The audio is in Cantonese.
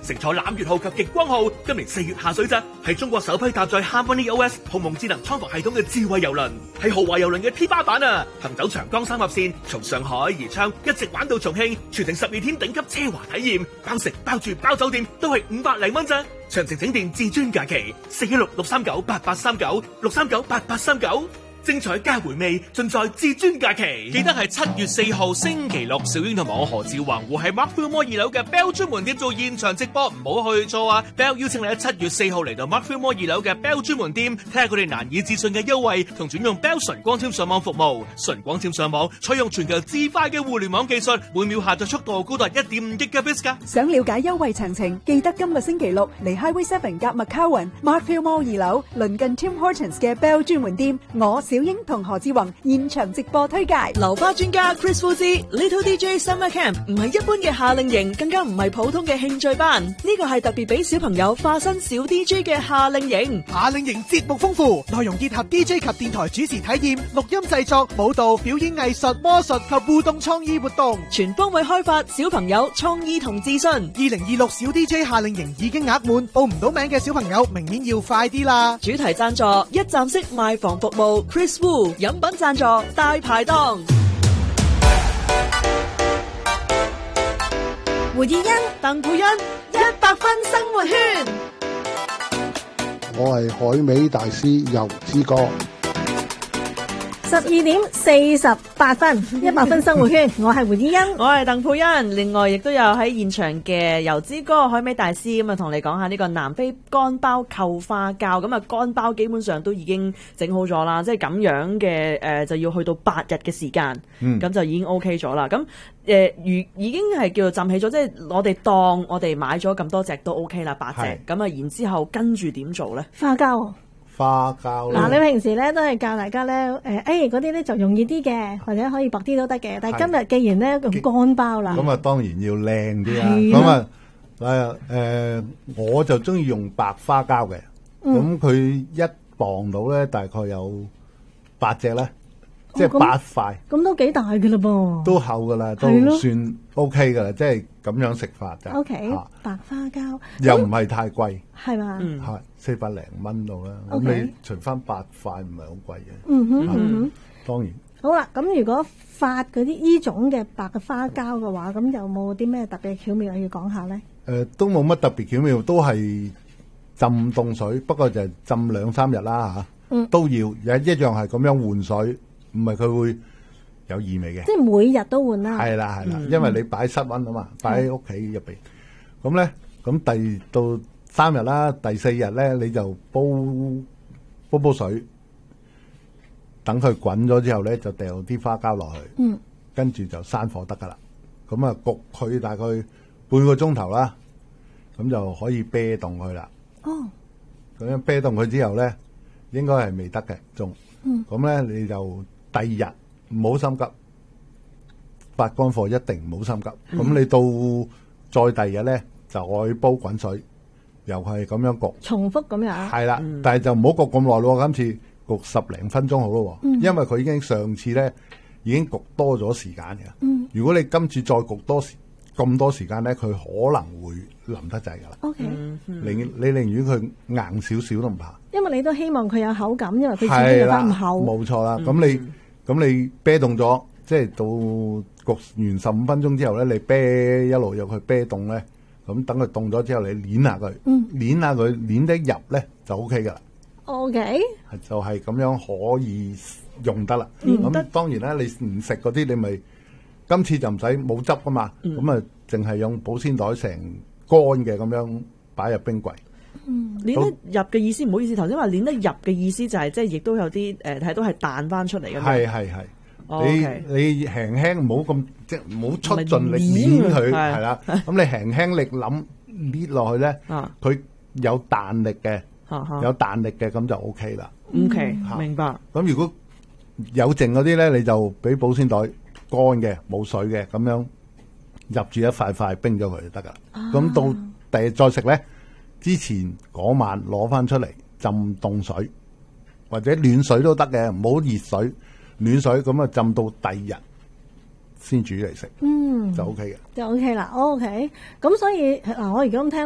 乘坐攬月號及極光號，今年4月下水咋，係中國首批搭載 HarmonyOS 鴻蒙智能艙房系統嘅智慧郵輪，係豪華郵輪嘅天花板啊！行走長江三峽線，從上海宜昌一直玩到重慶，全程12天頂級奢華體驗，包食包住包酒店都係500零蚊咋。詳情請電至尊假期416-639-8839，639-8839。精彩加回味，盡在至尊假期。記得係7月4號星期六，小英同埋我何志宏會喺 Mark Fillmore 2樓嘅 Bell 專門店做現場直播，唔好去錯啊 ！Bell 邀請你喺7月4號嚟到 Mark Fillmore 2樓嘅 Bell 專門店，睇下佢哋難以置信嘅優惠，同轉用 Bell 純光纖上網服務。純光纖上網採用全球至快嘅互聯網技術，每秒下載速度高達1.5 Gbps 㗎。 想了解優惠詳情，記得今個星期六嚟 Highway 7夾 McCowan Mark Fillmore 2樓，鄰近 Tim Hortons 嘅 Bell 專門店。我小英同何志宏現場直播推介。 流花專家 Chris Fuzzy Little DJ Summer Camp 唔係一般嘅夏令營，更加唔係普通嘅興趣班，呢個係特別俾小朋友化身小 DJ 嘅夏令營。 夏令營節目豐富，內容結合 DJ 及電台主持體驗、錄音製作、舞蹈、表演藝術、魔術及互動創意活動， 全方位開發小朋友創意同自信。 2026小 DJ 夏令營已經額滿，報唔到名嘅小朋友明年要快啲啦。 主題贊助一站式賣房服務 Chris Wu， 飲品贊助大排檔。 胡志欣、 鄧佩欣100分生活圈。 我係海美大師游之哥。 12點48分，100分生活圈，我係胡之欣， 我係鄧佩欣。另外亦都有喺現場嘅油脂哥海美大師咁啊，同你講下呢個南非乾包扣花膠。咁啊，乾包基本上都已經整好咗啦，即係咁樣嘅就要去到8日嘅時間，咁就已經 OK 咗啦。咁已經係叫做浸起咗，即係我哋買咗咁多隻都 OK 啦，8隻。咁啊，然之後跟住點做咧？ 花膠。 花膠嗱，你平時咧都係教大家咧，嗰啲咧就容易啲嘅，或者可以薄啲都得嘅。但係今日既然咧用乾包啦， 咁啊當然要靚啲啦。咁啊我就中意用白花膠嘅。咁佢1磅到咧，大概有8隻咧，即係8塊。咁都幾大嘅啦噃， 都厚噶啦，都算 OK 噶啦，即係咁樣食法就 OK。白花膠又唔係太貴， 係嘛？ 係400零蚊度啦。咁你除翻8塊唔係好貴嘅。當然。 好啦，咁如果發嗰啲呢種嘅白嘅花膠嘅話，咁有冇啲咩特別巧妙要講下咧？ 都冇乜特別巧妙，都係浸凍水，不過就係浸2-3日啦嚇。都要一樣係咁樣換水，唔係佢會有異味嘅。即係每日都換啦。 係啦，因為你擺室溫啊嘛，擺喺屋企入邊。咁咧，咁到3日啦，第4日咧你就煲水，等佢滾咗之後咧，就掉啲花膠落去，跟住就閂火得噶啦。咁啊焗佢大概半個鐘頭啦，咁就可以啤凍佢啦。咁樣啤凍佢之後咧，應該係未得嘅，仲咁咧你就第2日唔好心急，發乾貨一定唔好心急。咁你到再第2日咧，就愛煲滾水，又係咁樣焗， 重複咁樣。 係啦，但係就唔好焗咁耐咯。今次焗10零分鐘好咯，因為佢已經上次咧已經焗多咗時間嘅。如果你今次再焗咁多時間咧，佢可能會腍得滯噶啦。 OK， 你寧願佢硬少少都唔怕， 因為你都希望佢有口感，因為佢自己又咁厚。 冇錯啦。咁你啤凍咗，即係到焗完15分鐘之後咧，你啤一路入去啤凍咧，咁等佢凍咗之後，你捏下佢，捏得入咧就 OK 噶啦。 OK， 就係咁樣可以用得啦。咁當然啦，你唔食嗰啲，你咪今次就唔使冇汁噶嘛。咁啊，淨係用保鮮袋成乾嘅咁樣擺入冰櫃。 捏得入嘅意思，唔好意思，頭先話捏得入嘅意思就係即係亦都有啲睇到係彈翻出嚟嘅。 係。你輕輕唔好咁即係唔好出盡力捏佢，係啦。咁你輕輕力捏落去咧，佢有彈力嘅。咁就 OK 啦。 OK， 明白。 咁如果有剩嗰啲咧，你就俾保鮮袋乾嘅冇水嘅咁樣入住一塊塊冰咗佢就得噶啦。咁到第日再食咧，之前嗰晚攞翻出嚟浸凍水或者暖水都得嘅，唔好熱水，暖水咁啊浸到第2日先煮嚟食，就 OK 嘅。 就 OK 啦。OK，咁所以嗱，我而家咁聽。